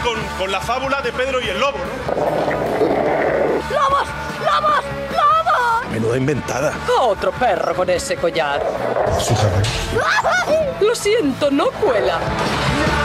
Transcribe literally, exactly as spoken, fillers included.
con, con la fábula de Pedro y el lobo, ¿no? ¡Lobos! ¡Lobos! ¡Lobos! Menuda inventada. Otro perro con ese collar. Lo siento, no cuela.